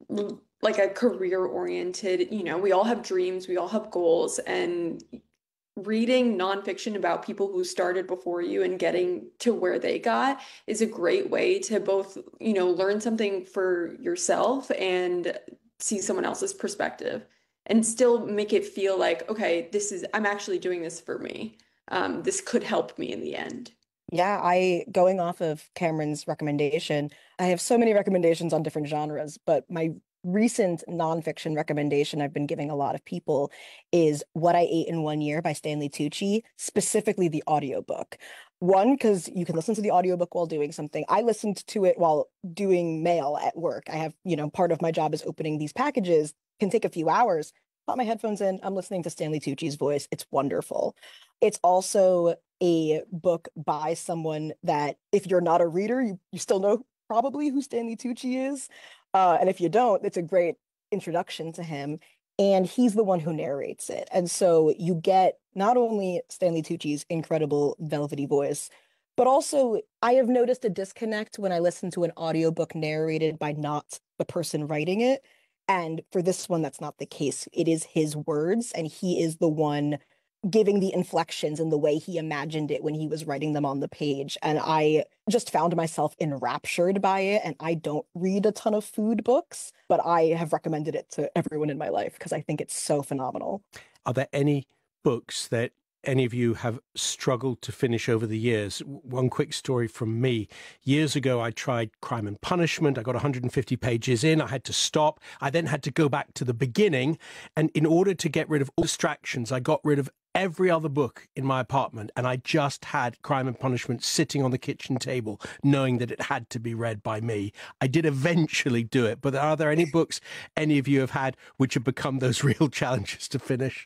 like a career oriented, you know, we all have dreams, we all have goals, and reading nonfiction about people who started before you and getting to where they got is a great way to both, you know, learn something for yourself and see someone else's perspective and still make it feel like, okay, this is, I'm actually doing this for me. Um, this could help me in the end. Yeah, I, going off of Cameron's recommendation, I have so many recommendations on different genres, but my recent nonfiction recommendation I've been giving a lot of people is What I Ate in One Year by Stanley Tucci, specifically the audiobook. One, because you can listen to the audiobook while doing something. I listened to it while doing mail at work. I have, you know, part of my job is opening these packages, can take a few hours. Put my headphones in, I'm listening to Stanley Tucci's voice. It's wonderful. It's also a book by someone that, if you're not a reader, you, you still know probably who Stanley Tucci is. Uh, and if you don't, it's a great introduction to him. And he's the one who narrates it. And so you get not only Stanley Tucci's incredible velvety voice, but also I have noticed a disconnect when I listen to an audiobook narrated by not the person writing it. And for this one, that's not the case. It is his words, and he is the one giving the inflections and the way he imagined it when he was writing them on the page. And I just found myself enraptured by it. And I don't read a ton of food books, but I have recommended it to everyone in my life because I think it's so phenomenal. Are there any books that any of you have struggled to finish over the years? One quick story from me. Years ago, I tried Crime and Punishment. I got one hundred fifty pages in. I had to stop. I then had to go back to the beginning. And in order to get rid of all distractions, I got rid of every other book in my apartment. And I just had Crime and Punishment sitting on the kitchen table, knowing that it had to be read by me. I did eventually do it. But are there any books any of you have had which have become those real challenges to finish?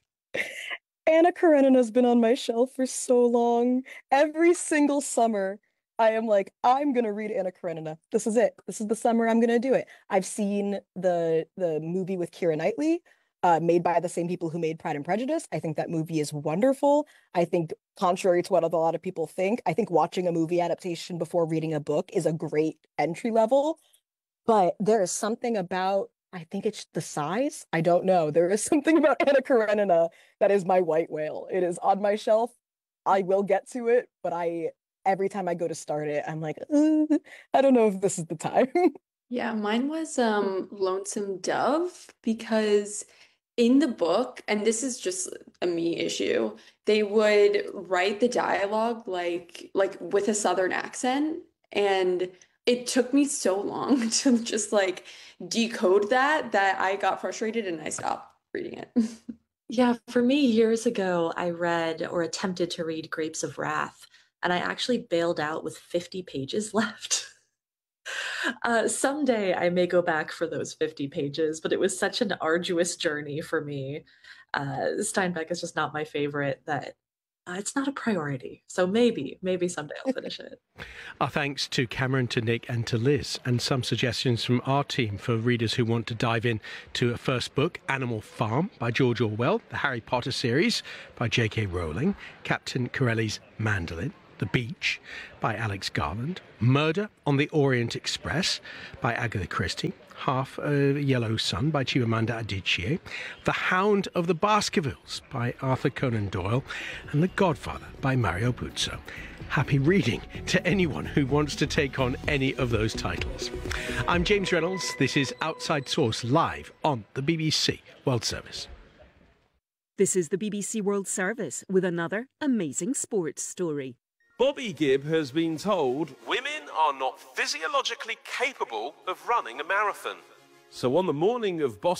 Anna Karenina's been on my shelf for so long. Every single summer, I am like, I'm going to read Anna Karenina. This is it. This is the summer I'm going to do it. I've seen the the movie with Keira Knightley, uh, made by the same people who made Pride and Prejudice. I think that movie is wonderful. I think, contrary to what a lot of people think, I think watching a movie adaptation before reading a book is a great entry level. But there is something about, I think it's the size. I don't know. There is something about Anna Karenina that is my white whale. It is on my shelf. I will get to it, but I every time I go to start it, I'm like, uh, I don't know if this is the time. Yeah, mine was um Lonesome Dove, because in the book, and this is just a me issue, they would write the dialogue like like with a Southern accent, and it took me so long to just like decode that that I got frustrated and I stopped reading it. Yeah, for me, years ago, I read or attempted to read Grapes of Wrath, and I actually bailed out with fifty pages left. Uh, someday I may go back for those fifty pages, but it was such an arduous journey for me. Uh, Steinbeck is just not my favorite that uh, it's not a priority. So maybe, maybe someday I'll finish it. Our thanks to Cameron, to Nick and to Liz, and some suggestions from our team for readers who want to dive in to a first book, Animal Farm by George Orwell, the Harry Potter series by J K Rowling, Captain Corelli's Mandolin, The Beach by Alex Garland, Murder on the Orient Express by Agatha Christie, Half a Yellow Sun by Chimamanda Adichie, The Hound of the Baskervilles by Arthur Conan Doyle, and The Godfather by Mario Puzo. Happy reading to anyone who wants to take on any of those titles. I'm James Reynolds. This is Outside Source live on the B B C World Service. This is the B B C World Service with another amazing sports story. Bobby Gibb has been told women are not physiologically capable of running a marathon. So on the morning of Boston